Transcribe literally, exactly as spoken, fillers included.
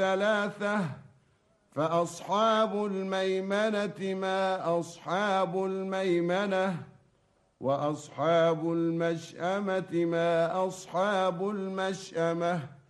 ثلاثة. فأصحاب الميمنة ما أصحاب الميمنة، وأصحاب المشأمة ما أصحاب المشأمة.